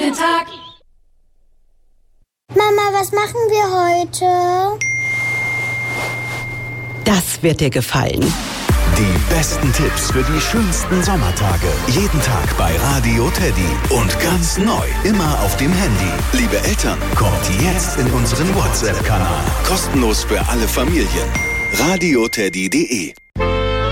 den Tag. Mama, was machen wir heute? Das wird dir gefallen. Die besten Tipps für die schönsten Sommertage. Jeden Tag bei Radio Teddy. Und ganz neu, immer auf dem Handy. Liebe Eltern, kommt jetzt in unseren WhatsApp-Kanal. Kostenlos für alle Familien. radioteddy.de